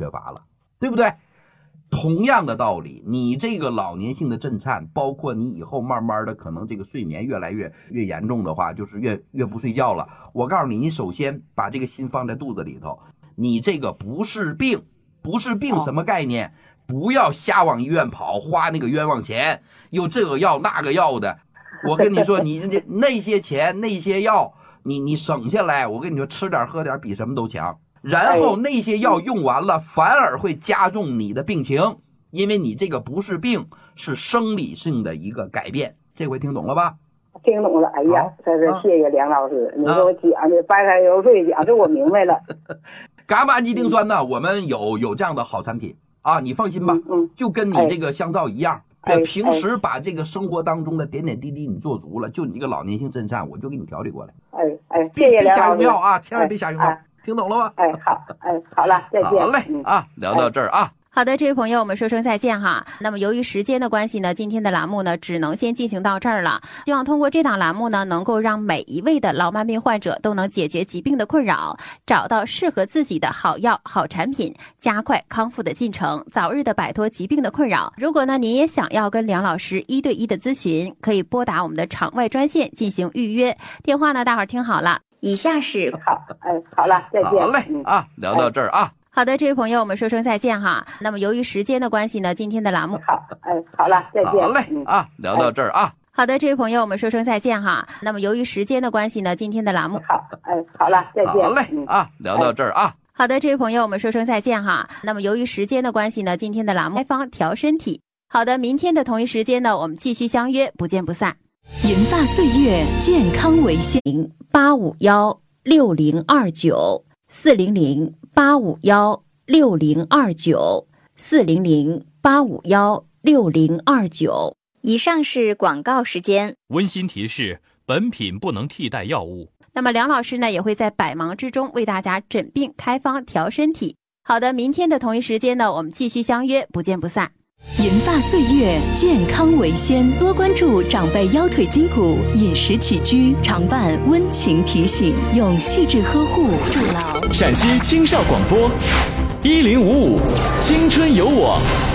缺乏了，对不对？同样的道理，你这个老年性的震颤，包括你以后慢慢的可能这个睡眠越来越严重的话，就是越不睡觉了。我告诉你，你首先把这个心放在肚子里头，你这个不是病，不是病什么概念？不要瞎往医院跑，花那个冤枉钱，又这个药那个药的。我跟你说，你那些钱那些药，你省下来，我跟你说，吃点喝点比什么都强。然后那些药用完了，反而会加重你的病情，因为你这个不是病，是生理性的一个改变。这回听懂了吧？ 听懂了。哎呀，这是谢谢梁老师，你给我讲的白开油水讲的我明白了。 伽马氨基丁酸呢，我们有这样的好产品啊，你放心吧，就跟你这个香皂一样。平时把这个生活当中的点点滴滴你做足了，就你这个老年性震颤，我就给你调理过来。 谢谢梁老师。别瞎用药啊，千万别瞎用药。听懂了吗？ 好了，再见。 好嘞，聊到这儿啊。 好的，这位朋友，我们说声再见哈。那么由于时间的关系呢，今天的栏目呢只能先进行到这儿了。希望通过这档栏目呢，能够让每一位的老慢病患者都能解决疾病的困扰，找到适合自己的好药、好产品，加快康复的进程，早日的摆脱疾病的困扰。如果呢您也想要跟梁老师1对1的咨询，可以拨打我们的场外专线进行预约。电话呢，大伙儿听好了，以下是好了，再见。 好嘞，聊到这儿啊。 好的，这位朋友，我们说声再见哈。那么由于时间的关系呢，今天的栏目好了，再见。 好嘞，聊到这儿啊。 好的，这位朋友，我们说声再见哈。那么由于时间的关系呢，今天的栏目好了，再见。 好嘞，聊到这儿啊。 好的，这位朋友，我们说声再见哈。那么由于时间的关系呢，今天的栏目开方调身体。好的，明天的同一时间呢，我们继续相约，不见不散。 银发岁月，健康为先。 851-6029，400-851-6029，400-851-6029。以上是广告时间。 温馨提示：本品不能替代药物。 那么梁老师呢，也会在百忙之中为大家诊病开方调身体。好的，明天的同一时间呢，我们继续相约，不见不散。 银发岁月，健康为先，多关注长辈腰腿筋骨、饮食起居，常伴温情提醒，用细致呵护筑牢。 陕西青少广播1055青春有我。